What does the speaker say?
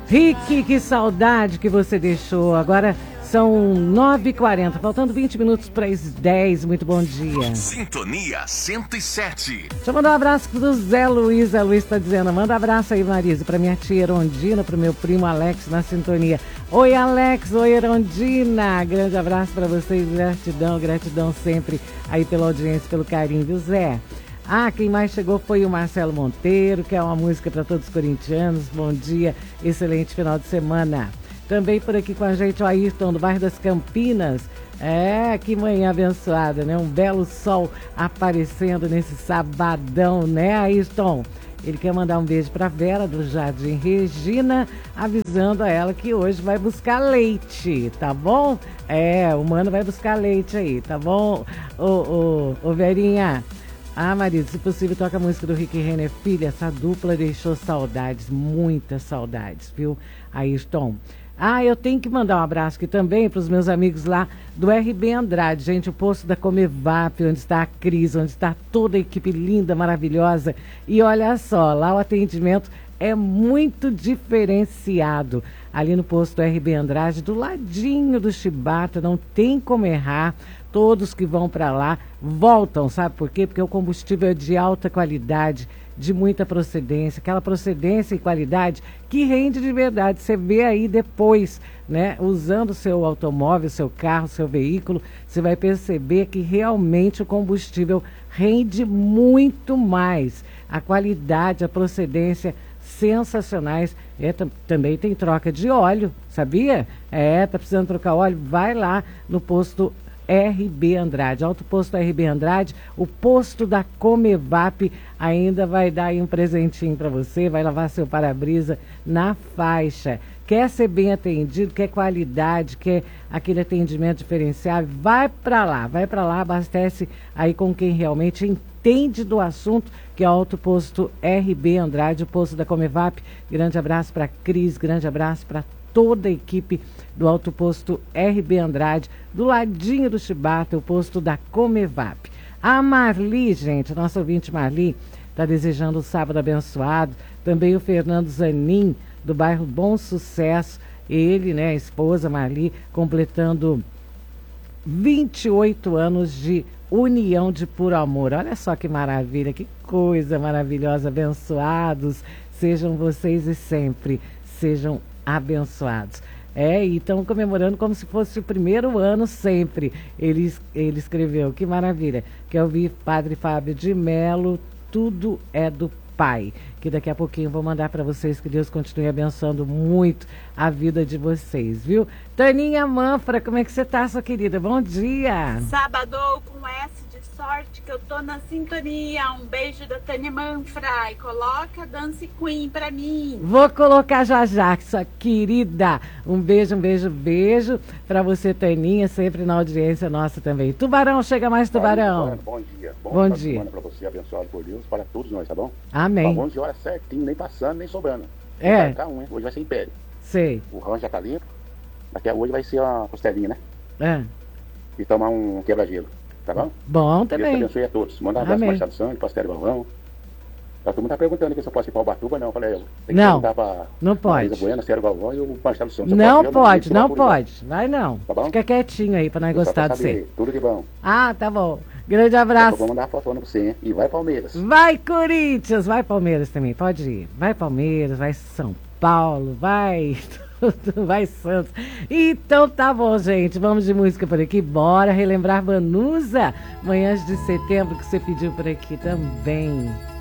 Rick, que saudade que você deixou. Agora são 9h40, faltando 20 minutos para as 10. Muito bom dia. Sintonia 107. Deixa eu mandar um abraço pro Zé Luiz. Zé Luiz tá dizendo, manda abraço aí, Marisa, pra minha tia Erondina, pro meu primo Alex na sintonia. Oi, Alex, oi, Erondina. Grande abraço para vocês, gratidão sempre aí pela audiência, pelo carinho, viu, Zé? Quem mais chegou foi o Marcelo Monteiro, que é uma música para todos os corintianos. Bom dia, excelente final de semana. Também por aqui com a gente o Ayrton, do bairro das Campinas. Que manhã abençoada, né? Um belo sol aparecendo nesse sabadão, né, Ayrton? Ele quer mandar um beijo para Vera, do Jardim Regina, avisando a ela que hoje vai buscar leite, tá bom? O mano vai buscar leite aí, tá bom? Ô Verinha... Marisa, se possível, toca a música do Rick Renner Filho. Essa dupla deixou saudades, muitas saudades, viu? Ayrton. Eu tenho que mandar um abraço aqui também para os meus amigos lá do RB Andrade, gente, o posto da Comevap, onde está a Cris, onde está toda a equipe linda, maravilhosa. E olha só, lá o atendimento é muito diferenciado. Ali no posto do RB Andrade, do ladinho do Chibata, não tem como errar. Todos que vão para lá voltam, sabe por quê? Porque o combustível é de alta qualidade, de muita procedência, aquela procedência e qualidade que rende de verdade. Você vê aí depois, né? Usando o seu automóvel, seu carro, seu veículo, você vai perceber que realmente o combustível rende muito mais. A qualidade, a procedência sensacionais. Também tem troca de óleo, sabia? Tá precisando trocar óleo? Vai lá no posto RB Andrade, Alto Posto RB Andrade, o posto da Comevap ainda vai dar aí um presentinho para você, vai lavar seu para-brisa na faixa. Quer ser bem atendido, quer qualidade, quer aquele atendimento diferenciado, vai para lá, abastece aí com quem realmente entende do assunto, que é o Alto Posto RB Andrade, o posto da Comevap. Grande abraço para Cris, grande abraço para toda a equipe do Alto Posto RB Andrade, do ladinho do Chibata, o posto da Comevap. A Marli, gente, a nossa ouvinte Marli, está desejando um sábado abençoado. Também o Fernando Zanin, do bairro Bom Sucesso, ele, né, a esposa Marli, completando 28 anos de união de puro amor. Olha só que maravilha, que coisa maravilhosa, abençoados sejam vocês e sempre sejam abençoados. E estão comemorando como se fosse o primeiro ano sempre. Ele escreveu, que maravilha. Quer ouvir Padre Fábio de Melo, Tudo é do Pai, que daqui a pouquinho eu vou mandar para vocês, que Deus continue abençoando muito a vida de vocês, viu? Taninha Manfra, como é que você tá, sua querida? Bom dia! Sábado com S de sorte, que eu tô na sintonia. Um beijo da Tânia Manfra e coloca Dance Queen pra mim. Vou colocar já, sua querida. Um beijo pra você, Taninha, sempre na audiência nossa também. Tubarão, chega mais, Tubarão. Bom dia. Bom dia. Semana pra você, abençoado por Deus, para todos nós, tá bom? Amém. 11 horas certinho, nem passando, nem sobrando. Hoje vai ser Império. Sei. O rancho já tá limpo. Até hoje vai ser uma costelinha, né? E tomar um quebra-gelo, tá bom? Bom também. Deus abençoe a todos. Manda um abraço para Marcelo Santos, Pastério Galvão. Todo mundo tá perguntando se eu posso ir para Ubatuba, não. Eu falei, tem que perguntar pra não pode. Marisa Bueno, Pastério Galvão e o Marcelo Santos. Não pode. Vai não. Tá bom? Fica quietinho aí pra nós gostar de você. Tudo de bom. Tá bom. Grande abraço. Eu vou mandar a foto pra você, hein? E vai Palmeiras. Vai Corinthians, vai Palmeiras também, pode ir. Vai Palmeiras, vai São Paulo, vai vai Santos. Então tá bom, gente, vamos de música por aqui. Bora relembrar Vanusa, manhãs de setembro, que você pediu por aqui também.